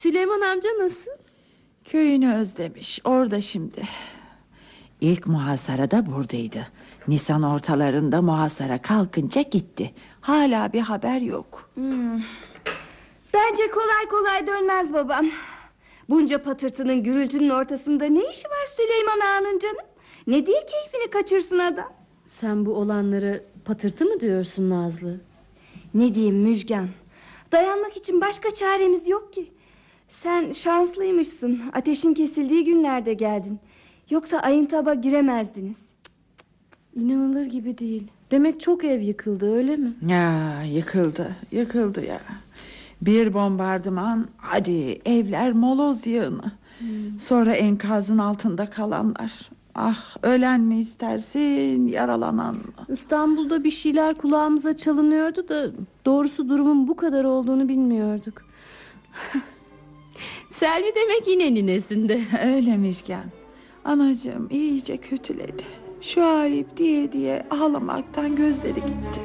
Süleyman amca nasıl? Köyünü özlemiş, orada şimdi. İlk muhasarada buradaydı. Nisan ortalarında muhasara kalkınca gitti. Hala bir haber yok. Bence kolay kolay dönmez babam. Bunca patırtının, gürültünün ortasında ne işi var Süleyman Ağa'nın canım? Ne diye keyfini kaçırsın adam? Sen bu olanları patırtı mı diyorsun Nazlı? Ne diyeyim Müjgan? Dayanmak için başka çaremiz yok ki. Sen şanslıymışsın. Ateşin kesildiği günlerde geldin. Yoksa Ayıntap'a giremezdiniz. İnanılır gibi değil. Demek çok ev yıkıldı, öyle mi? Ya yıkıldı ya. Bir bombardıman, hadi evler moloz yığını. Sonra enkazın altında kalanlar. Ah, ölen mi istersin, yaralanan mı? İstanbul'da bir şeyler kulağımıza çalınıyordu da doğrusu durumun bu kadar olduğunu bilmiyorduk. Selvi demek yine ninesinde. Öyle Müjgan. Anacığım iyice kötüledi. Şu ayıp diye ağlamaktan gözleri gitti.